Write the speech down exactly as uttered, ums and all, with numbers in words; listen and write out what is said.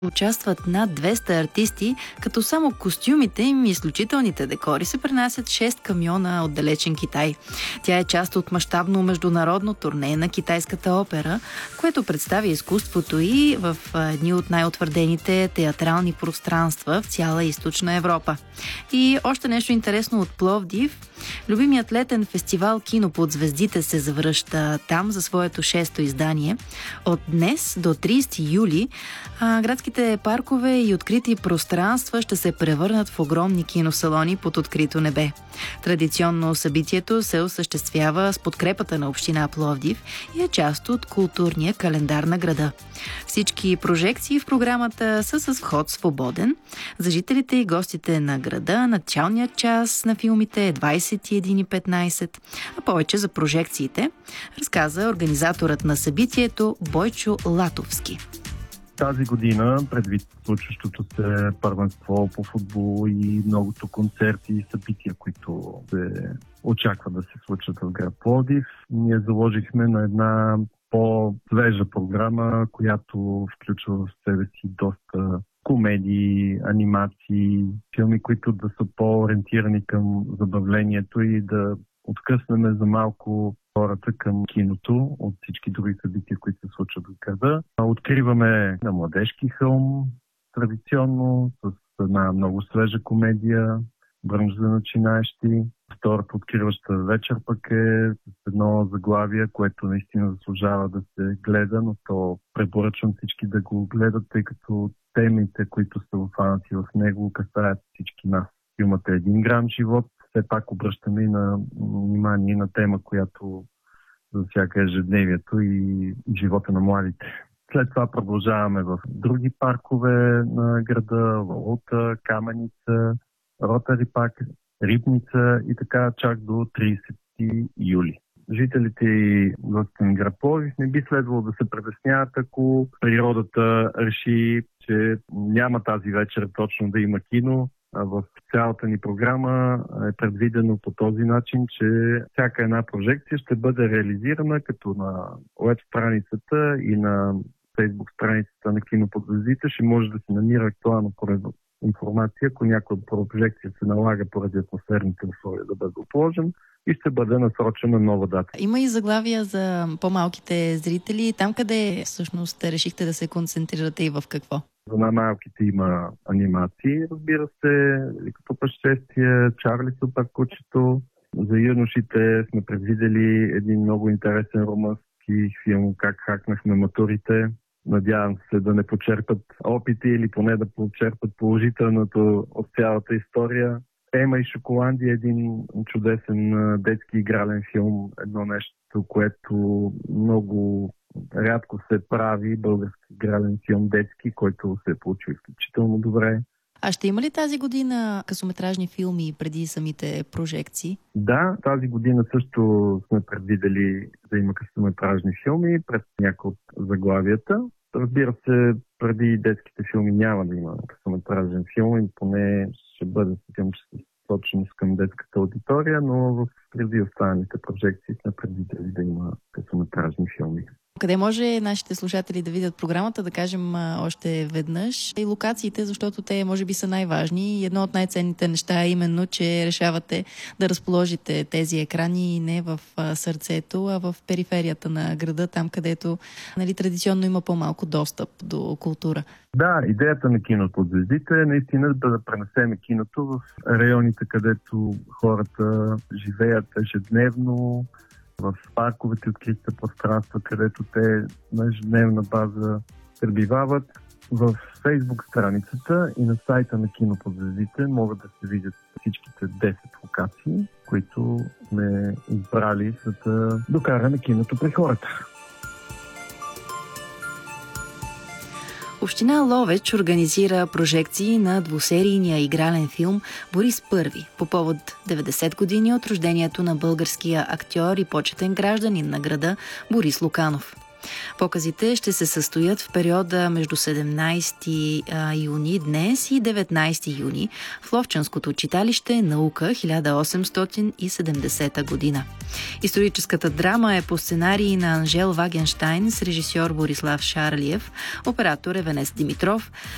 Участват над двеста артисти, като само костюмите им и изключителните декори се пренасят шест камиона от далечен Китай. Тя е част от мащабно международно турне на китайската опера, което представи изкуството и в едни от най-утвърдените театрални пространства в цяла Източна Европа. И още нещо интересно от Пловдив. Любимият летен фестивал Кино под звездите се завръща там за своето шесто издание. От днес до тридесети юли а, градските паркове и открити пространства ще се превърнат в огромни киносалони под открито небе. Традиционно събитието се осъществява с подкрепата на община Пловдив и е част от културния календар на града. Всички прожекции в програмата са с вход свободен. За жителите и гостите на града началният час на филмите е двадесет и една и петнадесет, а повече за прожекциите разказа организаторът на събитието Бойчо Латовски. Тази година, предвид случващото се първенство по футбол и многото концерти и събития, които се очаква да се случат в град Пловдив, ние заложихме на една по-свежа програма, която включва в себе си доста комедии, анимации, филми, които да са по-ориентирани към забавлението и да откъснем за малко хората към киното от всички други събития, които се случват в града. Откриваме на младежки филм, традиционно, с една много свежа комедия, Брънч за начинаещи. Втората откриваща вечер пък е с едно заглавие, което наистина заслужава да се гледа, но то препоръчвам всички да го гледат, тъй като темите, които са обхванати в него, касаят всички нас. Филмът е един грам живот. Все пак обръщаме и на внимание на тема, която засяга ежедневието и живота на младите. След това продължаваме в други паркове на града, Валута, Каменица, Ротари пак, Рибница и така чак до тридесети юли. Жителите и гостите на град Пловдив не би следвало да се притесняват, ако природата реши, че няма тази вечер точно да има кино. В цялата ни програма е предвидено по този начин, че всяка една прожекция ще бъде реализирана като на уеб страницата и на фейсбук страницата на Кино под звездите ще може да се намира актуална информация, ако някоя прожекция се налага поради атмосферните условия да бъде отложен и ще бъде насрочена нова дата. Има и заглавия за по-малките зрители. Там къде всъщност решихте да се концентрирате и в какво? За най-малките има анимации, разбира се, Великото пътешествие, Чарли Супер кучето. За юношите сме предвидели един много интересен румънски филм «Как хакнахме матурите». Надявам се да не почерпят опити или поне да почерпят положителното от цялата история. Ема и Шоколанди е един чудесен детски игрален филм. Едно нещо, което много рядко се прави, български игрален филм детски, който се е получил изключително добре. А ще има ли тази година късометражни филми преди самите прожекции? Да, тази година също сме предвидели да има късометражни филми пред някои от заглавията. Разбира се, преди детските филми няма да има късометражен филм и поне ще бъде филм, че се точно към детската аудитория, но в преди останалите прожекции сме предвидели да има късометражни филми. Къде може нашите слушатели да видят програмата, да кажем още веднъж, и локациите, защото те може би са най-важни и едно от най-ценните неща е именно, че решавате да разположите тези екрани не в сърцето, а в периферията на града, там където нали, традиционно има по-малко достъп до култура. Да, идеята на Кино под звездите е наистина да пренесеме киното в районите, където хората живеят ежедневно, в парковете, откритите пространства, където те на ежедневна база пребивават. В фейсбук страницата и на сайта на Кино под звездите могат да се видят всичките десет локации, които сме избрали, за да докараме киното при хората. Община Ловеч организира прожекции на двусерийния игрален филм «Борис Първи» по повод деветдесет години от рождението на българския актьор и почетен гражданин на града Борис Луканов. Показите ще се състоят в периода между седемнадесети юни днес и деветнадесети юни в Ловчанското читалище «Наука» хиляда осемстотин и седемдесета година. Историческата драма е по сценарий на Анжел Вагенщайн с режисьор Борислав Шарлиев, оператор Евенец Димитров,